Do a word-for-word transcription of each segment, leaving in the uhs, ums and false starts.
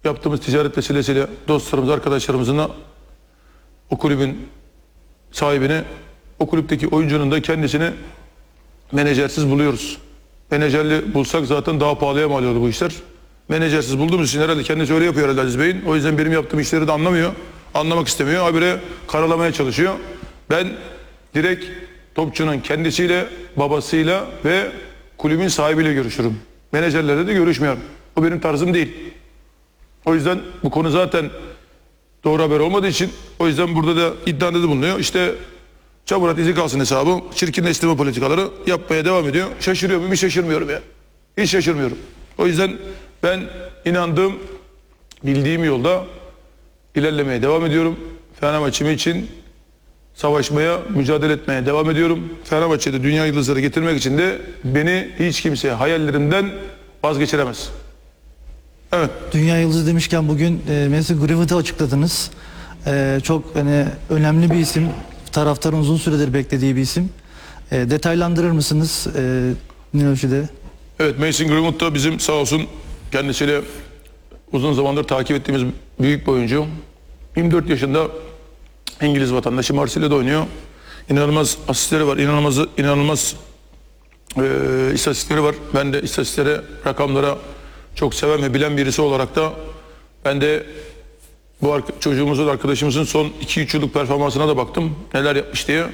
yaptığımız ticaret vesilesiyle dostlarımız, arkadaşlarımızın o kulübün sahibini, o kulüpteki oyuncunun da kendisini menajersiz buluyoruz. Menajerli bulsak zaten daha pahalıya mal oluyor bu işler. Menajersiz bulduğumuz için herhalde kendisi öyle yapıyor herhalde Aziz Bey'in. O yüzden benim yaptığım işleri de anlamıyor. Anlamak istemiyor. Habire karalamaya çalışıyor. Ben direkt topçunun kendisiyle, babasıyla ve kulübün sahibiyle görüşürüm. Menajerlerle de görüşmüyorum. Bu benim tarzım değil. O yüzden bu konu zaten doğru haber olmadığı için o yüzden burada da iddiada da bulunuyor. İşte çaburat izi kalsın hesabı, çirkinleştirme politikaları yapmaya devam ediyor. Şaşırıyor muyum? Hiç şaşırmıyorum ya. Hiç şaşırmıyorum. O yüzden ben inandığım, bildiğim yolda ilerlemeye devam ediyorum. Fenerbahçe için savaşmaya, mücadele etmeye devam ediyorum. Fenerbahçe'de dünya yıldızları getirmek için de beni hiç kimse hayallerimden vazgeçiremez. Evet. Dünya yıldızı demişken bugün e, Mason Greenwood'u açıkladınız. E, çok hani önemli bir isim. Taraftarın uzun süredir beklediği bir isim. E, detaylandırır mısınız? E, ne ölçüde? Evet, Mason Greenwood da bizim sağ olsun kendisiyle uzun zamandır takip ettiğimiz büyük bir oyuncu. yirmi dört yaşında İngiliz vatandaşı, Marsilya'da oynuyor. İnanılmaz asistleri var, inanılmaz inanılmaz e, istatistikleri var. Ben de istatistiklere, rakamlara çok seven ve bilen birisi olarak da ben de bu çocuğumuzun, arkadaşımızın son iki üç yıllık performansına da baktım. Neler yapmış diye.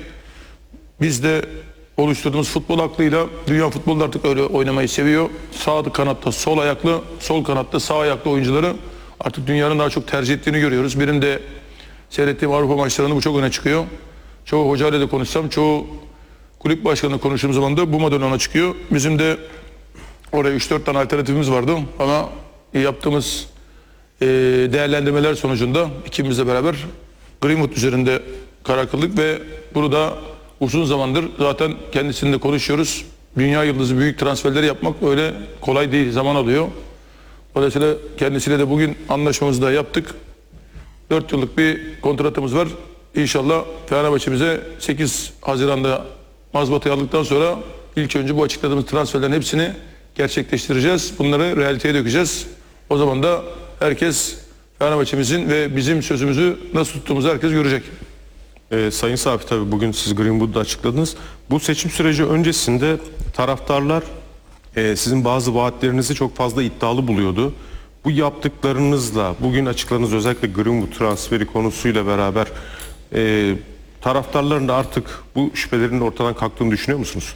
Biz de oluşturduğumuz futbol aklıyla dünya futbolunda artık öyle oynamayı seviyor. Sağ kanatta sol ayaklı, sol kanatta sağ ayaklı oyuncuları artık dünyanın daha çok tercih ettiğini görüyoruz. Benim de seyrettiğim Avrupa maçlarında bu çok öne çıkıyor. Çoğu hocayla da konuşsam, çoğu kulüp başkanıyla konuştuğum zaman da bu model öne çıkıyor. Bizim de oraya üç dört tane alternatifimiz vardı ama yaptığımız e, değerlendirmeler sonucunda ikimizle beraber Greenwood üzerinde karar kıldık ve burada uzun zamandır zaten kendisiyle konuşuyoruz. Dünya yıldızı büyük transferleri yapmak öyle kolay değil, zaman alıyor. Dolayısıyla kendisiyle de bugün anlaşmamızı da yaptık. dört yıllık bir kontratımız var. İnşallah Fenerbahçe'mize sekiz Haziran'da mazbatayı aldıktan sonra ilk önce bu açıkladığımız transferlerin hepsini gerçekleştireceğiz. Bunları realiteye dökeceğiz. O zaman da herkes Fenerbahçe'mizin ve bizim sözümüzü nasıl tuttuğumuzu herkes görecek. Ee, Sayın Safi, tabii bugün siz Greenwood'u açıkladınız. Bu seçim süreci öncesinde taraftarlar e, sizin bazı vaatlerinizi çok fazla iddialı buluyordu. Bu yaptıklarınızla, bugün açıkladığınız özellikle Greenwood transferi konusuyla beraber e, taraftarların da artık bu şüphelerinin ortadan kalktığını düşünüyor musunuz?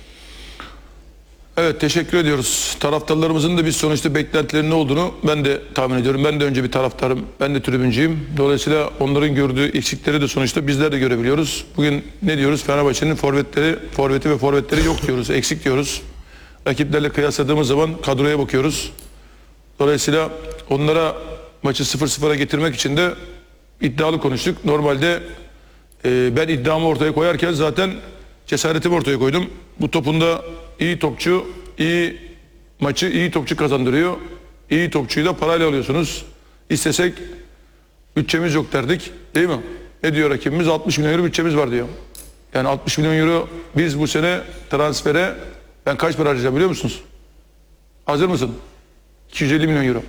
Evet, teşekkür ediyoruz. Taraftarlarımızın da biz sonuçta beklentilerinin ne olduğunu ben de tahmin ediyorum. Ben de önce bir taraftarım, ben de tribüncüyüm. Dolayısıyla onların gördüğü eksikleri de sonuçta bizler de görebiliyoruz. Bugün ne diyoruz? Fenerbahçe'nin forvetleri, forveti ve forvetleri yok diyoruz, eksik diyoruz. Rakiplerle kıyasladığımız zaman kadroya bakıyoruz. Dolayısıyla onlara maçı sıfır sıfıra getirmek için de iddialı konuştuk. Normalde e, ben iddiamı ortaya koyarken zaten cesaretimi ortaya koydum. Bu topunda iyi topçu, iyi maçı iyi topçu kazandırıyor. İyi topçuyu da parayla alıyorsunuz. İstesek bütçemiz yok derdik, değil mi? Ne diyor rakibimiz? altmış milyon euro bütçemiz var diyor. Yani altmış milyon euro biz bu sene transfere ben kaç para harcayacağım biliyor musunuz? Hazır mısın? iki yüz elli milyon euro.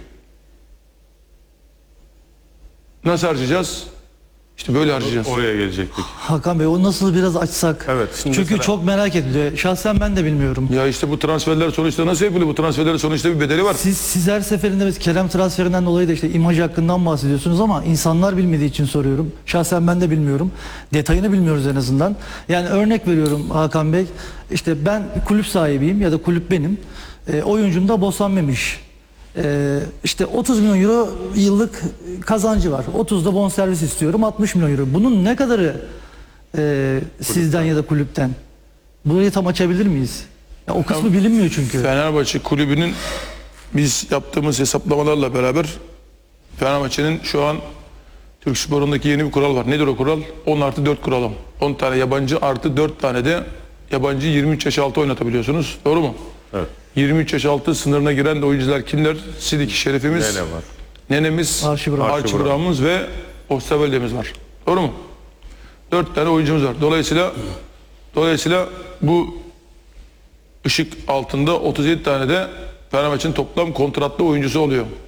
Nasıl harcayacağız? İşte böyle harcayacağız. Oraya gelecektik. Hakan Bey, o nasıl biraz açsak? Evet. Çünkü mesela... çok merak ediliyor. Şahsen ben de bilmiyorum. Ya işte bu transferler sonuçta nasıl yapılıyor? Bu transferlerin sonuçta bir bedeli var. Siz, siz her seferinde Kerem transferinden dolayı da işte imaj hakkından bahsediyorsunuz ama insanlar bilmediği için soruyorum. Şahsen ben de bilmiyorum. Detayını bilmiyoruz en azından. Yani örnek veriyorum Hakan Bey. İşte ben kulüp sahibiyim ya da kulüp benim. E, oyuncum da Bosan Memiş. Ee, işte otuz milyon euro yıllık kazancı var. otuzda bonservis istiyorum, altmış milyon euro. Bunun ne kadarı e, sizden ya da kulüpten? Burayı tam açabilir miyiz? Ya, o kısmı bilinmiyor çünkü. Fenerbahçe kulübünün biz yaptığımız hesaplamalarla beraber Fenerbahçe'nin şu an Türk Spor'undaki yeni bir kural var. Nedir o kural? on artı dört kuralı. on tane yabancı artı dört tane de yabancı yirmi üç yaş altı oynatabiliyorsunuz. Doğru mu? Evet. yirmi üç yaş altı sınırına giren de oyuncular kimler? Sidiki Şerifimiz, Nene var. Nenemiz, Archie Brown. Archie Brown'umuz ve Osterwelde'miz var. Doğru mu? Dört tane oyuncumuz var. Dolayısıyla dolayısıyla bu ışık altında otuz yedi tane de Fenerbahçe'nin toplam kontratlı oyuncusu oluyor.